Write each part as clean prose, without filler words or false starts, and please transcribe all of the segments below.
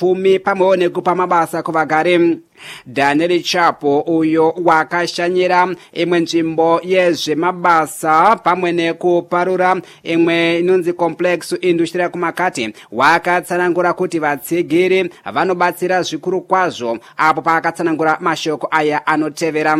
upfumi pamwewo nekupa mabasa kuvagari. Daniel Chapo uyo wakashanyira imwe nzvimbo yezvemabasa pamwe nekuparura imwe inonzi complex industry kumakati wakatsanangura kuti vatsigiri vanobatsira zvikuru kwazvo apo paakatsanangura mashoko aya anotevera.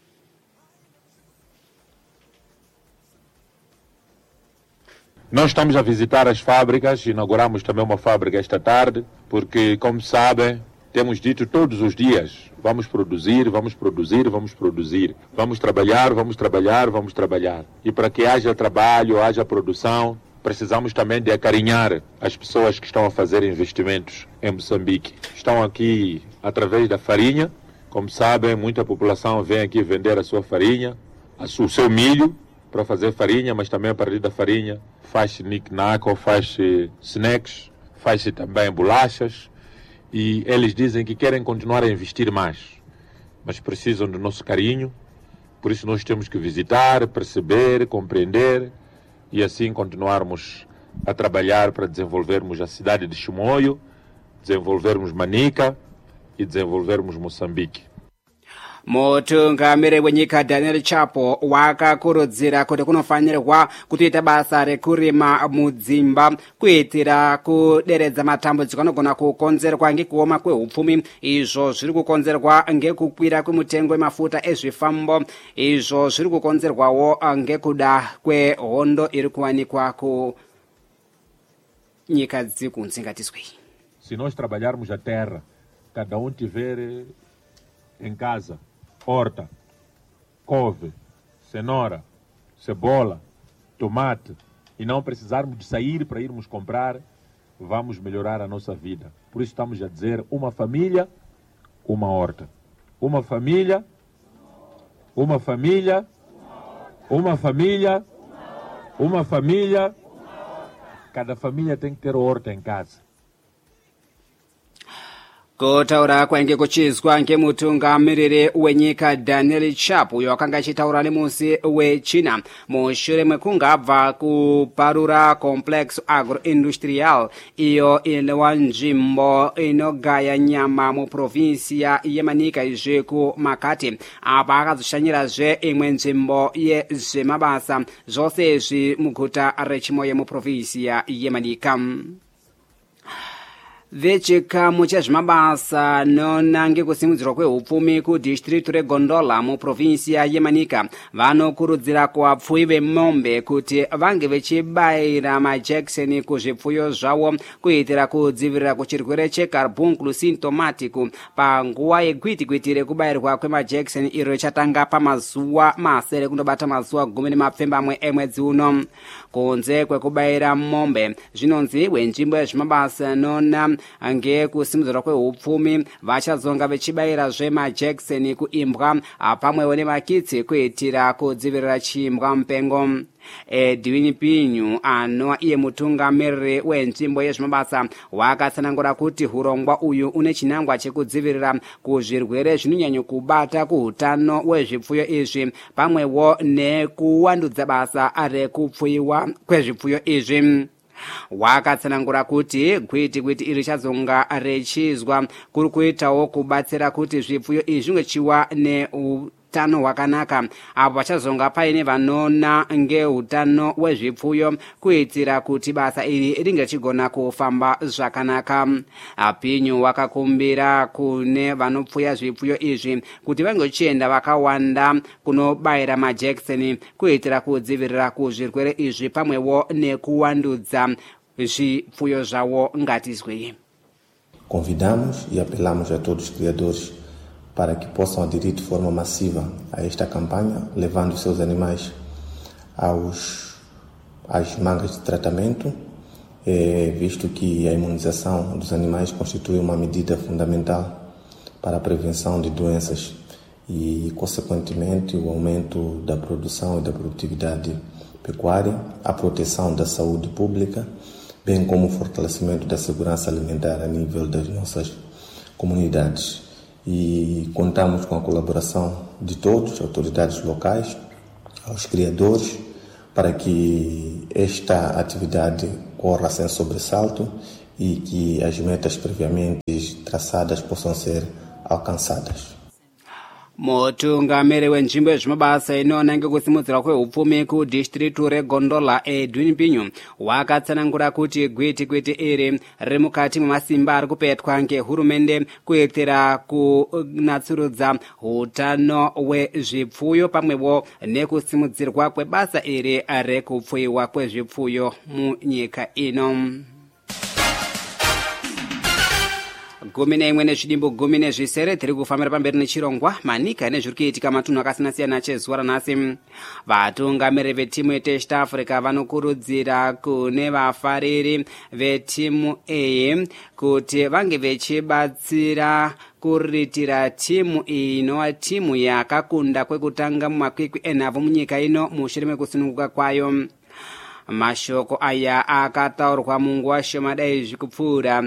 Nós estamos a visitar as fábricas, inauguramos também uma fábrica esta tarde, porque, como sabem, temos dito todos os dias, vamos produzir, vamos produzir, vamos produzir, vamos trabalhar, vamos trabalhar, vamos trabalhar. E para que haja trabalho, haja produção, precisamos também de acarinhar as pessoas que estão a fazer investimentos em Moçambique. Estão aqui através da farinha, como sabem, muita população vem aqui vender a sua farinha, o seu milho, para fazer farinha, mas também a partir da farinha faz-se knick-knack, faz-se snacks, faz-se também bolachas, e eles dizem que querem continuar a investir mais, mas precisam do nosso carinho, por isso nós temos que visitar, perceber, compreender e assim continuarmos a trabalhar para desenvolvermos a cidade de Chimoio, desenvolvermos Manica e desenvolvermos Moçambique. Mutungamiri wenyika Daniel Chapo wakakurudzira kuti kunofanirwa kutoita basa rekurima mudzimba kuitira kuderedza matambudziko anogona kukonzerwa ngekuoma kweupfumi izvo zviri kukonzerwa ngekukwira kwemitengo yemafuta ezvifambo izvo zviri kukonzerwawo ngekuda kwehondo iri kuwanikwa kunyika dzikunze ngatiswei. Se nós trabalharmos a terra, cada tiver em casa horta, couve, cenoura, cebola, tomate e não precisarmos de sair para irmos comprar, vamos melhorar a nossa vida. Por isso estamos a dizer uma família, uma horta. Uma família, uma família, uma família, uma família. Cada família tem que ter horta em casa. Kutaura kwainge kuchizwa ngemutungamiriri wenyika Daniel Chapo uyo akanga achitaura nemusi wechina mushure mekunge abva kuparura complex agroindustrial iyo inowa nzvimbo inogaya nyama muprovinsia yeManica izve kumakati apa akazoshanyirazve imwe nzvimbo yezvemabasa zvose izvi muguta reChimoyo muprovinsia yeManica. Vechikamu chezvemabasa nonange kusimudzirwa kweupfumi kudistritu reGondola muprovinsia yeManica vanokurudzira kuvapfuyi vemombe kuti vange vechibayira majekiseni kuzvipfuyo zvavo kuitira kudzivirira kuchirwere checarbuncle symptomatiku panguva yegwitikwiti rekubayirwa kwemajekiseni iro chatanga pamazuva masere kundobata mazuva 10 emwedzi uno. Kunze kwekubayira mombe zvinonzi wenzvimbo yezvemabasa nona ngekusimudzirwa kweupfumi vachazonga vechibayira zvemajekiseni kuimbwa pamwewo nemakitsi kuitira kudzivirira chimbwa mupengo. Edwin Pinyu anova iye mutungamiriri wenzvimbo yezvemabasa wakatsanangura kuti hurongwa uyu une chinangwa chekudzivirira kuzvirwere zvinonyanya kubata kuutano hwezvipfuyo izvi pamwewo nekuwandudza basa rekupfuyiwa kwezvipfuyo izvi. Wakatsanangura kuti gwitikwiti iri chazonga rechizwa kuri kuitawo kubatsira kuti zvipfuyo izvi zvingechiwa neutano hwakanaka apo pachazonga paine vanona ngeutano hwezvipfuyo kuitira kuti basa iri ringe chigona kufamba zvakanaka. Pinyu wakakumbira kune vanopfuya zvipfuyo izvi kuti vangochienda vakawanda kunobayira majekiseni kuitira kudzivirira kuzvirwere izvi pamwewo nekuwandudza zvipfuyo zvavo ngatizwe. Convidamos e apelamos a todos os criadores para que possam aderir de forma massiva a esta campanha, levando seus animais às mangas de tratamento, visto que a imunização dos animais constitui uma medida fundamental para a prevenção de doenças e, consequentemente, o aumento da produção e da produtividade pecuária, a proteção da saúde pública, bem como o fortalecimento da segurança alimentar a nível das nossas comunidades. E contamos com a colaboração de todos, autoridades locais, aos criadores, para que esta atividade corra sem sobressalto e que as metas previamente traçadas possam ser alcançadas. Mutungamiri wenzvimbo yezvimabasa inoona ngekusimudzirwa kweupfumi kudhistritu regondola Edwin Pinyu wakatsanangura kuti gwitikwiti iri riri mukati memasimba ari kupetwa ngehurumende kuitira kunatsurudza utano hwezvipfuyo pamwepo nekusimudzirwa kwebasa iri rekupfuyiwa kwezvipfuyo munyika ino. 11 nezvidimbu 10 nezvisere tiri kufambira pamberi nechirongwa manika nezviri kuitika matunhu akasiyana-siyana chezuva ranhasi. Vatungamiriri vetimu yeTest Africa vanokurudzira kune vafariri vetimu A kuti vange vechibatsira kuriritira timu iyi inova timu yakakunda kwekutanga mumakwikwi enhavo munyika ino mushure mekusununguka kwayo. Mashoko aya akataurwa munguva shoma dai zvikupfuura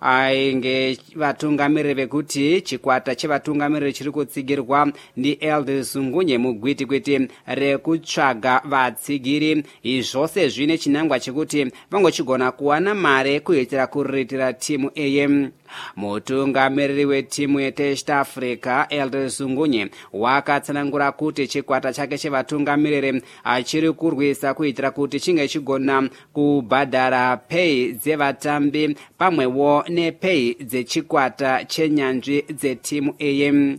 ainge vatungamiriri vekuti chikwata chevatungamiriri chiri kutsigirwa ndiElders Sungunye mugwitikwiti rekutsvaga vatsigiri. Izvose zvine chinangwa chekuti vangochigona kuwana mare kuitira kuriritira timu eye. Mutungamiriri wetimu yeTest Africa Elders Sungunye wakatsanangura kuti chikwata chake chevatungamiriri achiri kurwisa kuitira kuti chinge chigona kubhadhara pei dzevatambi pamwewo nepei dzechikwata chenyanzvi dzetimu eye.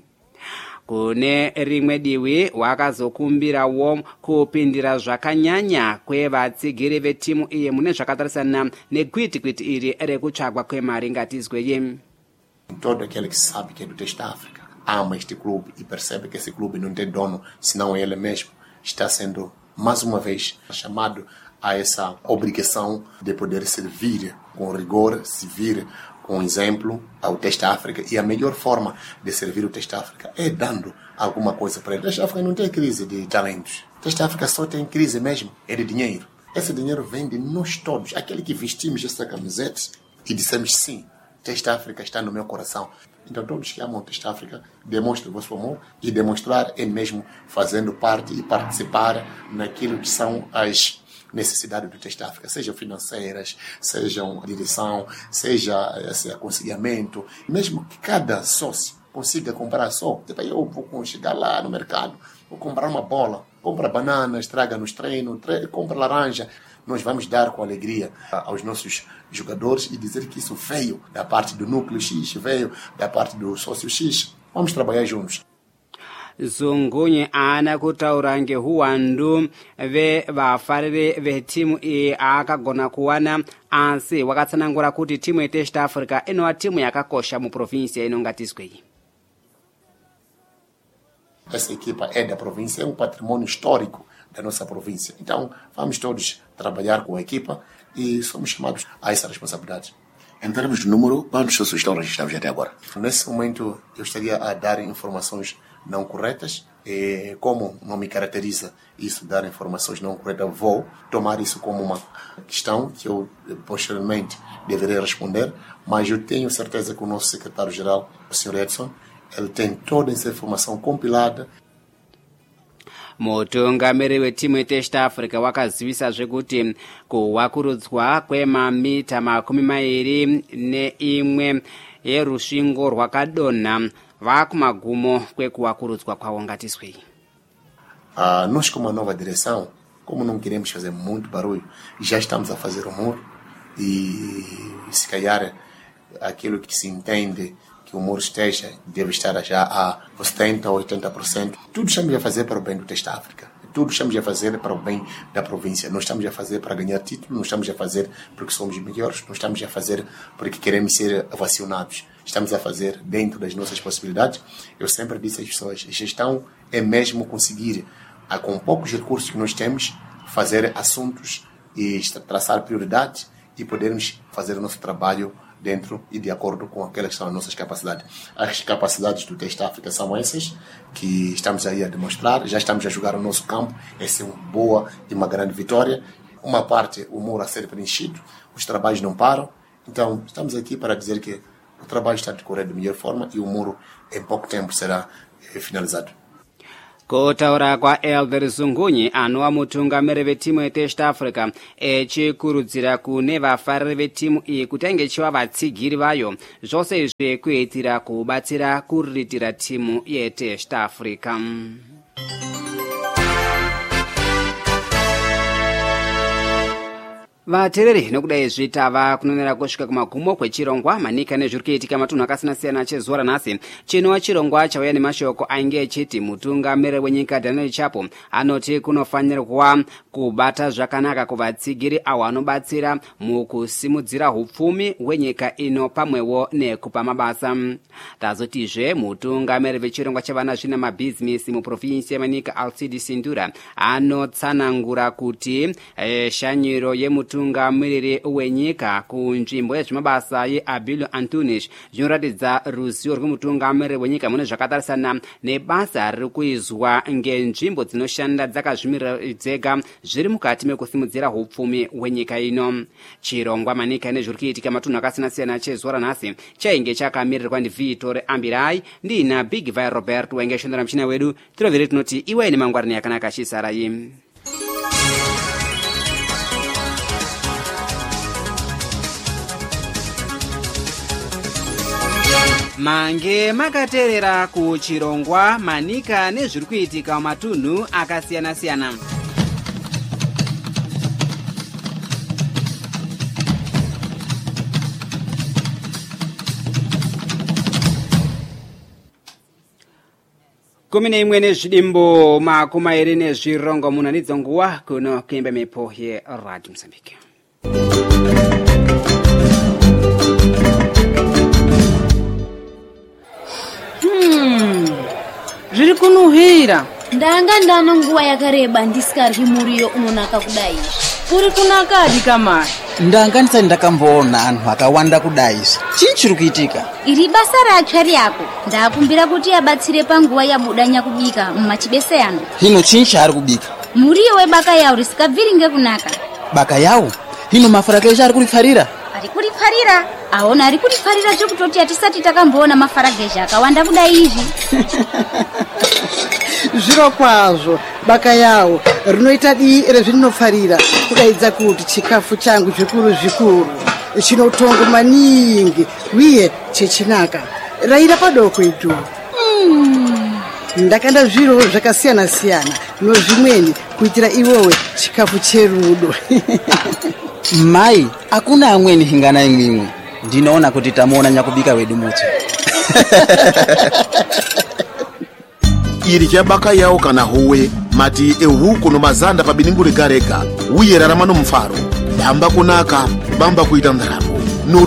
Kune rimwe divi wakazokumbirawo kupindira zvakanyanya kwevatsigiri vetimu iyi mune zvakatarisana negwitikwiti iri rekutsvagwa kwemari. Ngatizweye. Todo aquele que sabe que é do Test África ama este clube e percebe que esse clube não tem dono, senão ele mesmo, está sendo mais uma vez chamado a essa obrigação de poder servir com rigor, servir com exemplo ao Test África, e a melhor forma de servir o Test África é dando alguma coisa para ele. O Test África não tem crise de talentos. O Test África só tem crise mesmo, é de dinheiro. Esse dinheiro vem de nós todos, aquele que vestimos essa camiseta e dissemos sim, Test África está no meu coração. Então todos que amam o Test África demonstrem o vosso amor, e demonstrar é mesmo fazendo parte e participar naquilo que são as necessidades do Test África, sejam financeiras, sejam direção, seja esse aconselhamento, mesmo que cada sócio consiga comprar só. Eu vou chegar lá no mercado, vou comprar uma bola, compra bananas, traga nos treinos, compra laranja. Nós vamos dar com alegria aos nossos jogadores e dizer que isso veio da parte do núcleo X, veio da parte do sócio X. Vamos trabalhar juntos. Sungunye ana kutaura ngehuwandu vevafariri vetimu iyi akagona kuwana, asi wakatsanangura kuti timu yeTest Africa inova timu yakakosha muprovinsia ino. Ngatizwei. Essa equipa é da província, é um patrimônio histórico da nossa província. Então, vamos todos trabalhar com a equipa e somos chamados a essa responsabilidade. Em termos de número, quantos sócios estão registrados até agora? Nesse momento, eu estaria a dar informações não corretas. E como não me caracteriza isso, dar informações não corretas, vou tomar isso como uma questão que eu posteriormente deveria responder. Mas eu tenho certeza que o nosso secretário-geral, o Sr. Edson, ele tem toda essa informação compilada. Mutungamiriri wetimu yeTest Africa wakazivisa zvekuti kuwakurudzwa kwemamita 21 yerusvingo rwakadonha vakumagumo kwekuwakurudzwa kwawo. Ngatizwei. Nós, como a nova direção, como não queremos fazer muito barulho, já estamos a fazer o muro, e se calhar aquilo que se entende que o muro esteja, deve estar já a 70% ou 80%. Tudo estamos a fazer para o bem do Test África. Tudo estamos a fazer para o bem da província. Não estamos a fazer para ganhar título, não estamos a fazer porque somos melhores, não estamos a fazer porque queremos ser ovacionados. Estamos a fazer dentro das nossas possibilidades. Eu sempre disse às pessoas, a gestão é mesmo conseguir, com poucos recursos que nós temos, fazer assuntos e traçar prioridades e podermos fazer o nosso trabalho dentro e de acordo com aquelas que são as nossas capacidades. As capacidades do Test África são essas que estamos aí a demonstrar. Já estamos a jogar o nosso campo. Essa é uma boa e uma grande vitória. Uma parte, o muro a ser preenchido. Os trabalhos não param. Então, estamos aqui para dizer que o trabalho está a decorrer da melhor forma e o muro, em pouco tempo, será finalizado. Kutaura kwa Elder Zungunyi anova mutungamiri vetimu yeTest Africa echikurudzira kune vafariri vetimu iyi kuti angechiva vatsigiri vayo zvose izvi kuitira kubatsira kuriritira timu yeTest Africa. Vatereri nokudai zvitava kunonera kusvika kumagumo kwechirongwa manika nezviri kuitika matunhu akasiyana chezuva ranhasi. Chinova chirongwa chauya nemashoko ainge echiti mutungamiri wenyika Daniel Chapo anoti kunofanirwa kubata zvakanaka kuvatsigiri avo anobatsira mukusimudzira hupfumi hwenyika ino pamwewo nekupa mabasa. Tazotizve mutungamiri vechirongwa chavana zvina mabhizinesi muprovinsi yemanika Alcide Sindura anotsanangura kuti shanyiro yemutungamiriri wenyika kunzvimbo yezvemabasa yeAbillo Antunes zvinoratidza ruzivo rwemutungamiriri wenyika mune zvakatarisana nebasa riri kuizwa ngenzvimbo dzinoshanda dzakazvimirira dzega zviri mukati mekusimudzira hupfumi hwenyika ino. Chirongwa manika nezviri kuitika matunhu akasiyana chezuva ranhasi chainge chakamirirwa ndiVitore Ambirai ndina Big Vai Robert wainge shondera muchina wedu. Tirovere tinoti iwe ine mangwarani yakanaka chisarai. Mange makaterera kuchirongwa manika nezviri kuitika matunhu akasiyana-siyana. Kumi neimwe nezvidimbo makumi mairi nezvirongo muna nidzo nguva kuno kuimba mepo yeRadio Mozambique. Zviri kunuhwira. Ndanga ndano nguva yakareba ndisikaryi muriyo unonaka kudai. Kuri kunakadi kamari? Ndanga ndisati ndakamboona anhu akawanda kudai. Chii chiri kuitika? Iri basa ratsva ryako. Ndakumbira kuti abatsire panguva yabudanya kubika mumachibese ano. Hino chii chaari kubika? Muriyo webaka yawo risikabviri ngekunaka. Baka yawo? Hino mafarageja ari kurifarira? Ari kurifarira? Aona ari kurifarira zvekutoti hatisati takamboona mafarageja akawanda kudai izvi. Zviro kwazvo baka yawo rinoita dii rezvinofarira kudaidza kuti chikafu changu zvikuru chinotongo maningi uye chechinaka raira padoko itu. Ndakanda zviro zvakasiyana-siyana nozvimweni kuitira iwowe chikafu cherudo. Mai, hakuna amweni hingana imwimwe. Ndinoona kuti tamuona nyakubika wedu muti. Iri chabaka yawo kana howe mati ehuku nomazanda pabiningu rega uye rarama nomufaro bamba kunaka bamba kuita ndaramo.